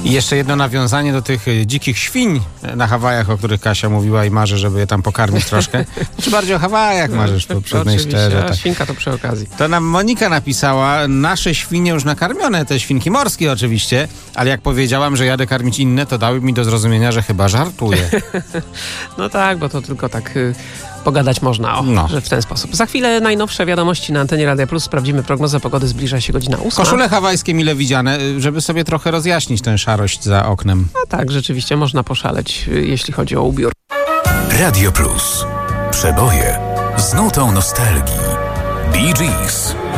I jeszcze jedno nawiązanie do tych dzikich świń na Hawajach, o których Kasia mówiła i marzy, żeby je tam pokarmić troszkę. Czy bardziej o Hawajach marzysz, to przyznaj szczerze. A świnka to przy okazji. To nam Monika napisała, nasze świnie już nakarmione, te świnki morskie oczywiście, ale jak powiedziałam, że jadę karmić inne, to dały mi do zrozumienia, że chyba żartuję. No tak, bo to tylko tak pogadać można, że w ten sposób. Za chwilę najnowsze wiadomości na antenie Radia Plus. Sprawdzimy prognozę pogody, zbliża się godzina 8. Koszule hawajskie mile widziane, żeby sobie trochę rozjaśnić tę szarość za oknem. No tak, rzeczywiście można poszaleć, jeśli chodzi o ubiór. Radio Plus. Przeboje z nutą nostalgii. Bee Gees.